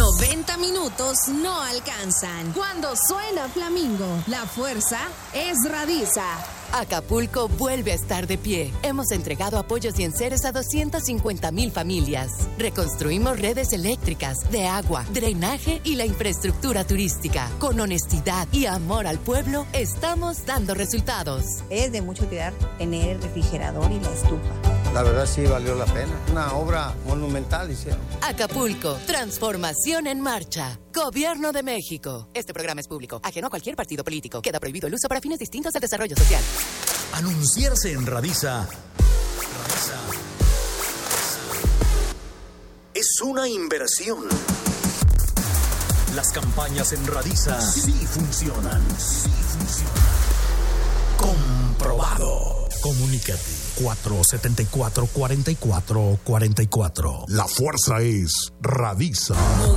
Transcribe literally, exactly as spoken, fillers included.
noventa minutos no alcanzan. Cuando suena Flamingo, la fuerza es Radisa. Acapulco vuelve a estar de pie. Hemos entregado apoyos y enseres a doscientas cincuenta mil familias. Reconstruimos redes eléctricas, de agua, drenaje y la infraestructura turística. Con honestidad y amor al pueblo, estamos dando resultados. Es de mucha utilidad tener el refrigerador y la estufa. La verdad sí valió la pena. Una obra monumental hicieron. Acapulco, transformación en marcha. Gobierno de México. Este programa es público, ajeno a cualquier partido político. Queda prohibido el uso para fines distintos del desarrollo social. Anunciarse en Radisa, Radisa es una inversión. Las campañas en Radisa sí funcionan. Sí funcionan. Comprobado. Comunícate. cuatro siete cuatro, cuatro cuatro cuatro cuatro. La fuerza es Radisa.